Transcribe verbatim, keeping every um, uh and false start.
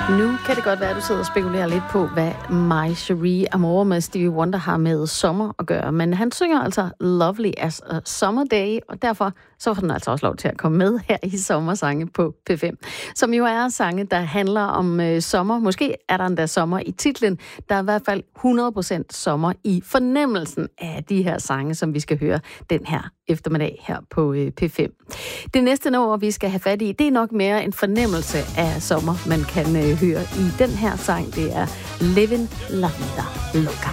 Nu kan det godt være, at du sidder og spekulerer lidt på, hvad My Cherie Amour med Stevie Wonder har med sommer at gøre. Men han synger altså Lovely as a Summer Day, og derfor så får den altså også lov til at komme med her i Sommersange på P fem. Som jo er sange, der handler om øh, sommer. Måske er der endda sommer i titlen. Der er i hvert fald hundrede procent sommer i fornemmelsen af de her sange, som vi skal høre den her eftermiddag her på øh, P fem. Det næste nummer, vi skal have fat i, det er nok mere en fornemmelse af sommer, man kan øh, høre i den her sang. Det er Living La Vida Loca.